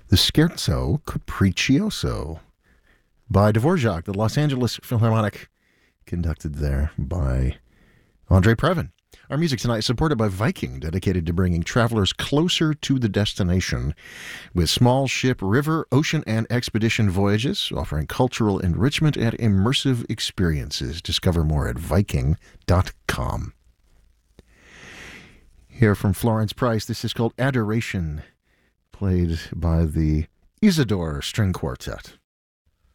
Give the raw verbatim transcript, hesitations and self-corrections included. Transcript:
the Scherzo Capriccioso by Dvorak, the Los Angeles Philharmonic, conducted there by Andre Previn. Our music tonight is supported by Viking, dedicated to bringing travelers closer to the destination with small ship, river, ocean, and expedition voyages, offering cultural enrichment and immersive experiences. Discover more at Viking dot com. Here from Florence Price, this is called Adoration, played by the Isidore String Quartet.